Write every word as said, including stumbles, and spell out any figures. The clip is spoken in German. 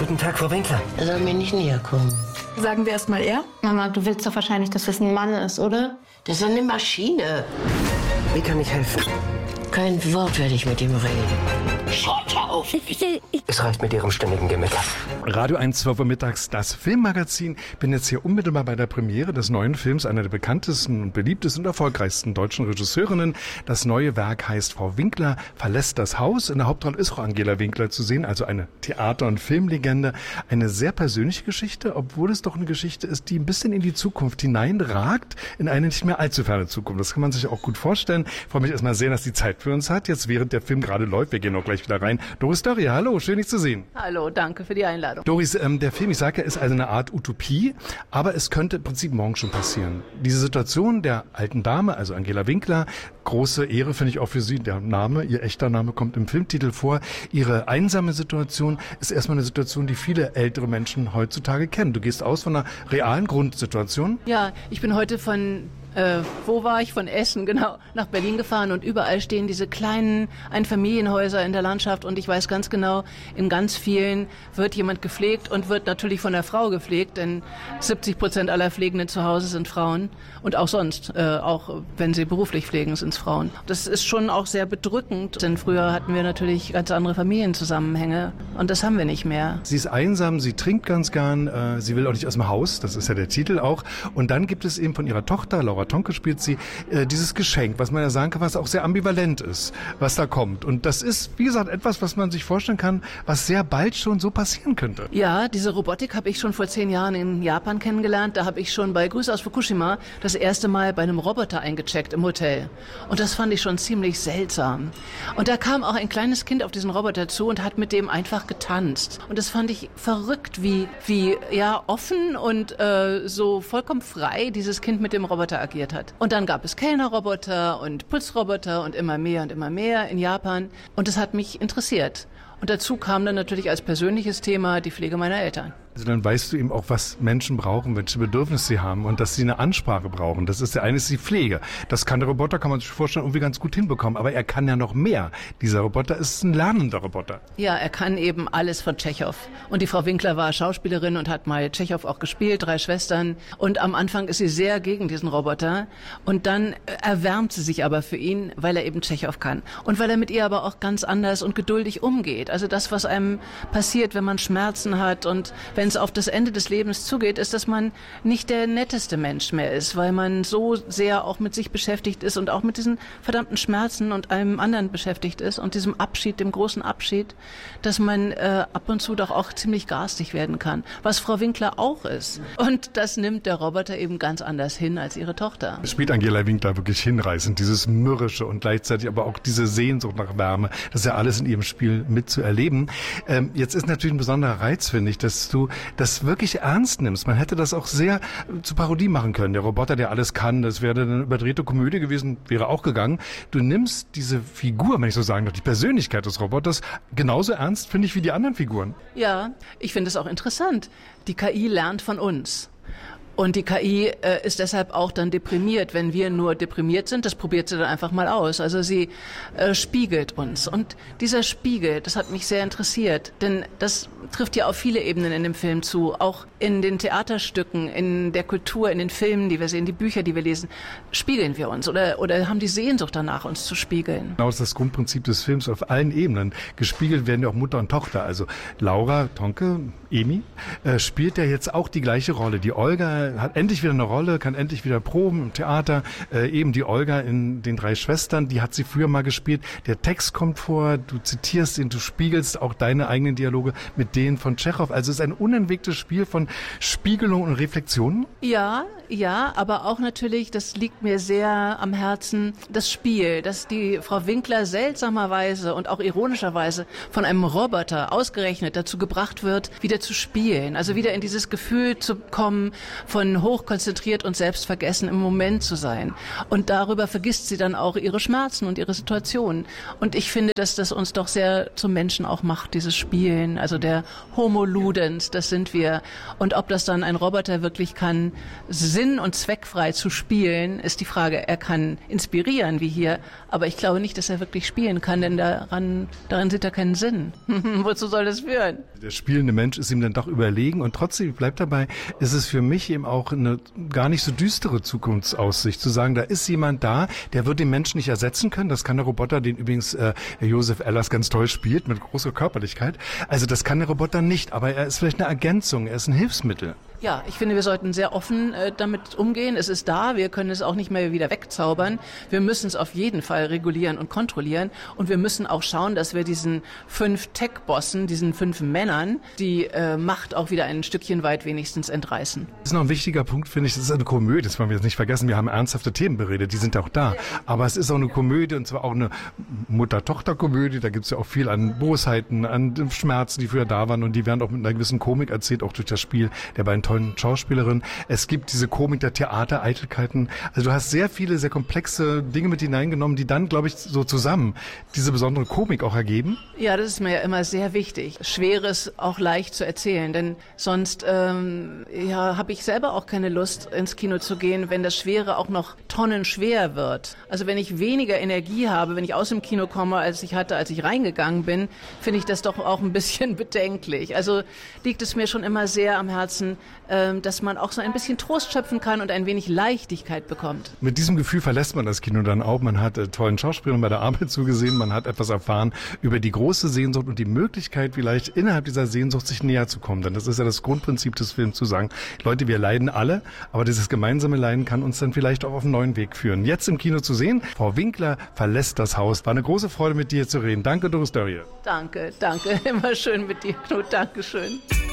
Guten Tag, Frau Winkler. Er soll mir nicht näher kommen. Sagen wir erst mal er? Mama, du willst doch wahrscheinlich, dass das ein Mann ist, oder? Das ist eine Maschine. Wie kann ich helfen? Kein Wort werde ich mit ihm reden. Schaut auf! Es reicht mit Ihrem ständigen Gemecker. Radio eins, zwölf Uhr mittags, das Filmmagazin. Bin jetzt hier unmittelbar bei der Premiere des neuen Films einer der bekanntesten und beliebtesten und erfolgreichsten deutschen Regisseurinnen. Das neue Werk heißt Frau Winkler verlässt das Haus. In der Hauptrolle ist Frau Angela Winkler zu sehen, also eine Theater- und Filmlegende. Eine sehr persönliche Geschichte, obwohl es doch eine Geschichte ist, die ein bisschen in die Zukunft hineinragt, in eine nicht mehr allzu ferne Zukunft. Das kann man sich auch gut vorstellen. Ich freue mich erstmal sehr, dass die Zeit für uns hat, jetzt während der Film gerade läuft. Wir gehen auch gleich wieder rein. Doris Dörrie, hallo, schön dich zu sehen. Hallo, danke für die Einladung. Doris, ähm, der Film, ich sage ja, ist also eine Art Utopie, aber es könnte im Prinzip morgen schon passieren. Diese Situation der alten Dame, also Angela Winkler, große Ehre finde ich auch für sie. Der Name, ihr echter Name kommt im Filmtitel vor. Ihre einsame Situation ist erstmal eine Situation, die viele ältere Menschen heutzutage kennen. Du gehst aus von einer realen Grundsituation. Ja, ich bin heute von Äh, wo war ich? Von Essen, genau, nach Berlin gefahren und überall stehen diese kleinen Einfamilienhäuser in der Landschaft und ich weiß ganz genau, in ganz vielen wird jemand gepflegt und wird natürlich von der Frau gepflegt, denn siebzig Prozent aller Pflegenden zu Hause sind Frauen und auch sonst, äh, auch wenn sie beruflich pflegen, sind es Frauen. Das ist schon auch sehr bedrückend, denn früher hatten wir natürlich ganz andere Familienzusammenhänge und das haben wir nicht mehr. Sie ist einsam, sie trinkt ganz gern, äh, sie will auch nicht aus dem Haus, das ist ja der Titel auch, und dann gibt es eben von ihrer Tochter, Laura Tonke spielt sie, äh, dieses Geschenk, was man ja sagen kann, was auch sehr ambivalent ist, was da kommt. Und das ist, wie gesagt, etwas, was man sich vorstellen kann, was sehr bald schon so passieren könnte. Ja, diese Robotik habe ich schon vor zehn Jahren in Japan kennengelernt. Da habe ich schon bei Grüße aus Fukushima das erste Mal bei einem Roboter eingecheckt im Hotel. Und das fand ich schon ziemlich seltsam. Und da kam auch ein kleines Kind auf diesen Roboter zu und hat mit dem einfach getanzt. Und das fand ich verrückt, wie, wie ja, offen und äh, so vollkommen frei dieses Kind mit dem Roboter agiert hat. Und dann gab es Kellnerroboter und Putzroboter und immer mehr und immer mehr in Japan. Und das hat mich interessiert. Und dazu kam dann natürlich als persönliches Thema die Pflege meiner Eltern. Also dann weißt du eben auch, was Menschen brauchen, welche Bedürfnisse sie haben und dass sie eine Ansprache brauchen. Das ist der eine, ist die Pflege. Das kann der Roboter, kann man sich vorstellen, irgendwie ganz gut hinbekommen. Aber er kann ja noch mehr. Dieser Roboter ist ein lernender Roboter. Ja, er kann eben alles von Tschechow. Und die Frau Winkler war Schauspielerin und hat mal Tschechow auch gespielt, drei Schwestern. Und am Anfang ist sie sehr gegen diesen Roboter. Und dann erwärmt sie sich aber für ihn, weil er eben Tschechow kann. Und weil er mit ihr aber auch ganz anders und geduldig umgeht. Also das, was einem passiert, wenn man Schmerzen hat und wenn es auf das Ende des Lebens zugeht, ist, dass man nicht der netteste Mensch mehr ist, weil man so sehr auch mit sich beschäftigt ist und auch mit diesen verdammten Schmerzen und allem anderen beschäftigt ist und diesem Abschied, dem großen Abschied, dass man äh, ab und zu doch auch ziemlich garstig werden kann, was Frau Winkler auch ist. Und das nimmt der Roboter eben ganz anders hin als ihre Tochter. Es spielt Angela Winkler wirklich hinreißend, dieses Mürrische und gleichzeitig aber auch diese Sehnsucht nach Wärme, das ist ja alles in ihrem Spiel mitzuerleben. Ähm, jetzt ist natürlich ein besonderer Reiz, finde ich, dass du das wirklich ernst nimmst. Man hätte das auch sehr äh, zu Parodie machen können. Der Roboter, der alles kann, das wäre eine überdrehte Komödie gewesen, wäre auch gegangen. Du nimmst diese Figur, wenn ich so sagen darf, die Persönlichkeit des Roboters genauso ernst, finde ich, wie die anderen Figuren. Ja, ich finde es auch interessant. Die K I lernt von uns. Und die K I äh, ist deshalb auch dann deprimiert, wenn wir nur deprimiert sind. Das probiert sie dann einfach mal aus. Also sie äh, spiegelt uns. Und dieser Spiegel, das hat mich sehr interessiert. Denn das trifft ja auf viele Ebenen in dem Film zu. Auch in den Theaterstücken, in der Kultur, in den Filmen, die wir sehen, die Bücher, die wir lesen, spiegeln wir uns oder, oder haben die Sehnsucht danach, uns zu spiegeln. Genau, das ist das Grundprinzip des Films auf allen Ebenen. Gespiegelt werden ja auch Mutter und Tochter. Also Laura Tonke, Emi, äh, spielt ja jetzt auch die gleiche Rolle. Die Olga hat endlich wieder eine Rolle, kann endlich wieder proben im Theater. Äh, eben die Olga in den drei Schwestern, die hat sie früher mal gespielt. Der Text kommt vor, du zitierst ihn, du spiegelst auch deine eigenen Dialoge mit denen von Tschechow. Also es ist ein unentwegtes Spiel von Spiegelung und Reflexionen. Ja, ja, aber auch natürlich, das liegt mir sehr am Herzen, das Spiel, dass die Frau Winkler seltsamerweise und auch ironischerweise von einem Roboter ausgerechnet dazu gebracht wird, wieder zu spielen. Also wieder in dieses Gefühl zu kommen von hochkonzentriert und selbstvergessen im Moment zu sein. Und darüber vergisst sie dann auch ihre Schmerzen und ihre Situation. Und ich finde, dass das uns doch sehr zum Menschen auch macht, dieses Spielen. Also der Homo Ludens, das sind wir. Und ob das dann ein Roboter wirklich kann, sinn- und zweckfrei zu spielen, ist die Frage. Er kann inspirieren, wie hier, aber ich glaube nicht, dass er wirklich spielen kann, denn daran, daran sieht er keinen Sinn. Wozu soll das führen? Der spielende Mensch ist ihm dann doch überlegen und trotzdem bleibt dabei, ist es für mich eben auch eine gar nicht so düstere Zukunftsaussicht, zu sagen, da ist jemand da, der wird den Menschen nicht ersetzen können. Das kann der Roboter, den übrigens äh, Josef Ellers ganz toll spielt, mit großer Körperlichkeit. Also das kann der Roboter nicht, aber er ist vielleicht eine Ergänzung, er ist ein Hilfsmittel. Ja, ich finde, wir sollten sehr offen äh, damit umgehen. Es ist da, wir können es auch nicht mehr wieder wegzaubern. Wir müssen es auf jeden Fall regulieren und kontrollieren. Und wir müssen auch schauen, dass wir diesen fünf Tech-Bossen, diesen fünf Männern, die äh, Macht auch wieder ein Stückchen weit wenigstens entreißen. Das ist noch ein wichtiger Punkt, finde ich. Das ist eine Komödie, das wollen wir jetzt nicht vergessen. Wir haben ernsthafte Themen beredet, die sind auch da. Aber es ist auch eine Komödie, und zwar auch eine Mutter-Tochter-Komödie. Da gibt es ja auch viel an Bosheiten, an Schmerzen, die früher da waren. Und die werden auch mit einer gewissen Komik erzählt, auch durch das Spiel der beiden tollen Schauspielerin. Es gibt diese Komik der Theatereitelkeiten. Also du hast sehr viele, sehr komplexe Dinge mit hineingenommen, die dann, glaube ich, so zusammen diese besondere Komik auch ergeben. Ja, das ist mir ja immer sehr wichtig. Schweres auch leicht zu erzählen, denn sonst ähm, ja, habe ich selber auch keine Lust, ins Kino zu gehen, wenn das Schwere auch noch tonnenschwer wird. Also wenn ich weniger Energie habe, wenn ich aus dem Kino komme, als ich hatte, als ich reingegangen bin, finde ich das doch auch ein bisschen bedenklich. Also liegt es mir schon immer sehr am Herzen, dass man auch so ein bisschen Trost schöpfen kann und ein wenig Leichtigkeit bekommt. Mit diesem Gefühl verlässt man das Kino dann auch. Man hat äh, tollen Schauspielern bei der Arbeit zugesehen, man hat etwas erfahren über die große Sehnsucht und die Möglichkeit, vielleicht innerhalb dieser Sehnsucht sich näher zu kommen. Denn das ist ja das Grundprinzip des Films, zu sagen, Leute, wir leiden alle, aber dieses gemeinsame Leiden kann uns dann vielleicht auch auf einen neuen Weg führen. Jetzt im Kino zu sehen, Frau Winkler verlässt das Haus. War eine große Freude, mit dir zu reden. Danke, Doris Dörrie. Danke, danke. Immer schön mit dir, Knut. Dankeschön.